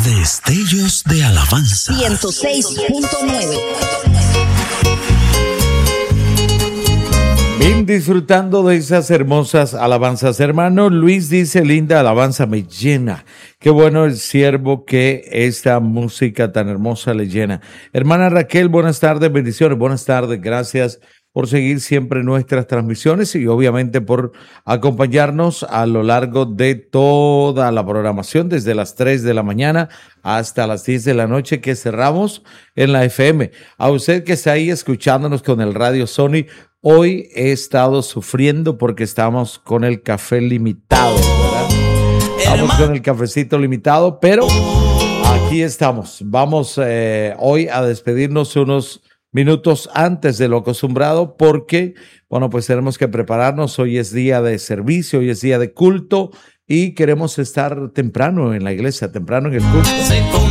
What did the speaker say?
Destellos de alabanza. 106.9. Bien, disfrutando de esas hermosas alabanzas. Hermano Luis dice, linda alabanza me llena. Qué bueno el siervo que esta música tan hermosa le llena. Hermana Raquel, buenas tardes, bendiciones. Buenas tardes, gracias por seguir siempre nuestras transmisiones y obviamente por acompañarnos a lo largo de toda la programación, desde las 3 de la mañana hasta las 10 de la noche que cerramos en la FM. A usted que está ahí escuchándonos con el Radio Sony, hoy he estado sufriendo porque estamos con el café limitado, ¿verdad? Estamos con el cafecito limitado, pero aquí estamos. Vamos hoy a despedirnos unos minutos antes de lo acostumbrado porque, bueno, pues tenemos que prepararnos. Hoy es día de servicio, hoy es día de culto y queremos estar temprano en la iglesia, temprano en el culto.